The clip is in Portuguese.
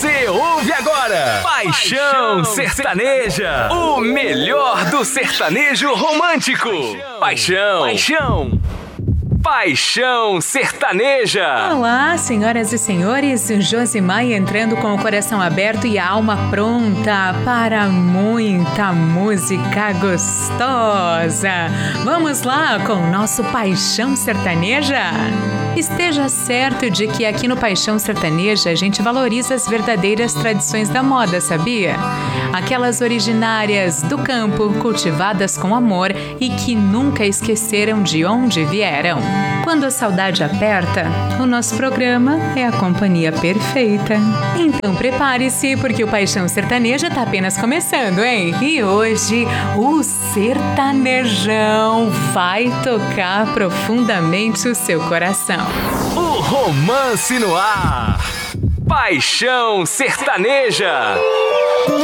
Você ouve agora Paixão Sertaneja, o melhor do sertanejo romântico. Paixão Sertaneja. Olá, senhoras e senhores, Josimar entrando com o coração aberto e a alma pronta para muita música gostosa. Vamos lá com o nosso Paixão Sertaneja? Esteja certo de que aqui no Paixão Sertaneja a gente valoriza as verdadeiras tradições da moda, sabia? Aquelas originárias do campo, cultivadas com amor e que nunca esqueceram de onde vieram. Quando a saudade aperta, o nosso programa é a companhia perfeita. Então prepare-se, porque o Paixão Sertaneja está apenas começando, hein? E hoje o sertanejão vai tocar profundamente o seu coração. O romance no ar. Paixão Sertaneja.